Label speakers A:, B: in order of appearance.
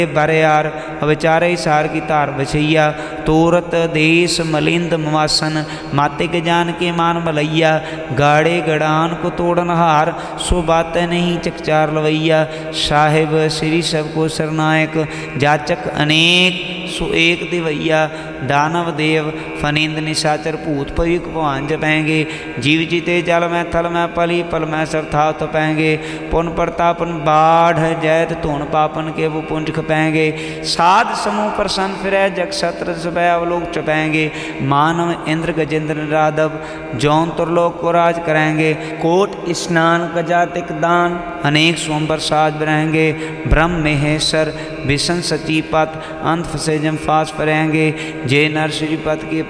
A: बरयार अविचारे सार की धार बछैया तोरत देश मलिंद मवासन माते के जान के मान मलैया गाड़े गड़ान को तोड़न हार सो बात नहीं चकचार लवैया साहिब श्री सबको सरनायक जाचक अनेक सो एक दिवैया दानव देव फनिंद निशाचर भूत पयुक भवान जपेंगे जीव जीते जल में थल में पली पल में सब था तपेंगे पुन प्रतापन बाढ़ जैत धुन पापन के वो पुंज खपेंगे साध समूह प्रसन्न फिर जग सत्र सुबह अवलोक चपेंगे मानव इंद्र गजेंद्र राधव जौन तुरलोक को राज करेंगे कोट स्नान कजातिक दान अनेक सोमबर साज रहेंगे ब्रह्म महेश्वर विष्णु सचीपत अंत फसे जम फास परेंगे जे नर श्रीपत के